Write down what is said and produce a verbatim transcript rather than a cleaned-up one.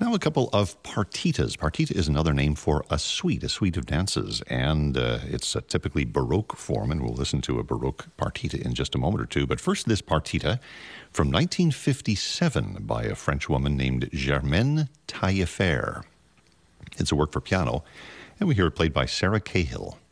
now a couple of partitas. Partita is another name for a suite, a suite of dances, and uh, it's a typically Baroque form, and we'll listen to a Baroque partita in just a moment or two. But first, this partita from nineteen fifty-seven by a French woman named Germaine Taillefer. It's a work for piano, and we hear it played by Sarah Cahill.